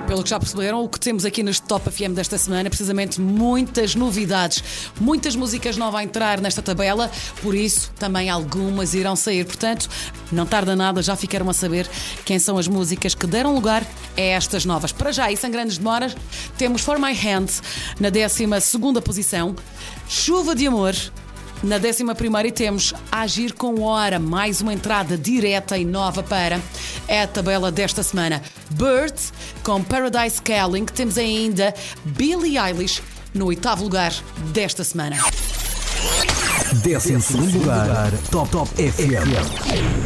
Pelo que já perceberam, o que temos aqui neste Top FM desta semana é precisamente muitas novidades, muitas músicas novas a entrar nesta tabela, por isso também algumas irão sair. Portanto, não tarda nada, já ficaram a saber quem são as músicas que deram lugar a estas novas. Para já, e sem grandes demoras, temos For My Hand na 12ª posição, Chuva de Amor na 11ª e temos Agir com Hora, mais uma entrada direta e nova para a tabela desta semana. Bird com Paradise Calling. Temos ainda Billie Eilish no 8º lugar desta semana. 12º lugar, Top FM.